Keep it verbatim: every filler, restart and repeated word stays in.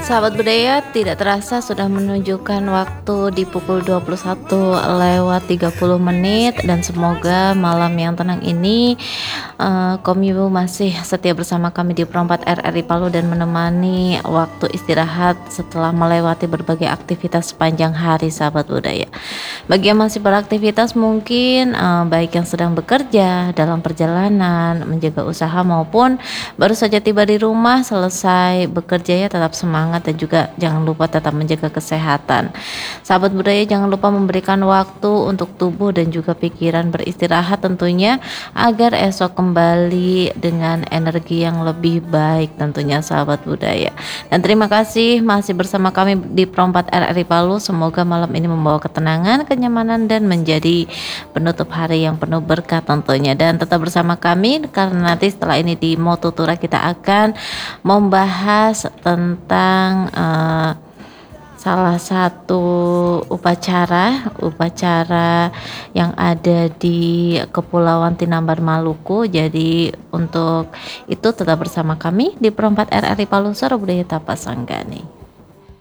Sahabat budaya, tidak terasa sudah menunjukkan waktu di pukul dua puluh satu lewat tiga puluh menit, dan semoga malam yang tenang ini eh, Komibu masih setia bersama kami di Perempat R R I Palu dan menemani waktu istirahat setelah melewati berbagai aktivitas sepanjang hari, sahabat budaya. Bagi yang masih beraktivitas mungkin eh, baik yang sedang bekerja, dalam perjalanan, menjaga usaha maupun baru saja tiba di rumah selesai bekerja, ya tetap semangat dan juga jangan lupa tetap menjaga kesehatan. Sahabat budaya, jangan lupa memberikan waktu untuk tubuh dan juga pikiran beristirahat tentunya, agar esok kembali dengan energi yang lebih baik tentunya, sahabat budaya. Dan terima kasih masih bersama kami di Perempat R R I Palu. Semoga malam ini membawa ketenangan, kenyamanan, dan menjadi penutup hari yang penuh berkah tentunya. Dan tetap bersama kami karena nanti setelah ini di Motutura kita akan membahas tentang uh, salah satu upacara upacara yang ada di Kepulauan Tinambar, Maluku. Jadi untuk itu tetap bersama kami di Perempat R R I Palu, Suara Budaya Tapasanggani.